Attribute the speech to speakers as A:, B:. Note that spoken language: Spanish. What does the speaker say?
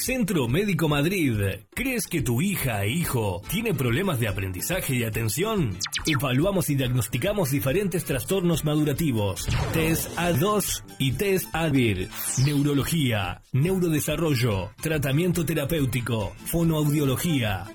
A: Centro Médico Madrid. ¿Crees que tu hija e hijo tiene problemas de aprendizaje y atención? Evaluamos y diagnosticamos diferentes trastornos madurativos. Test A2 y Test ADIR. Neurología, neurodesarrollo, tratamiento terapéutico, fonoaudiología,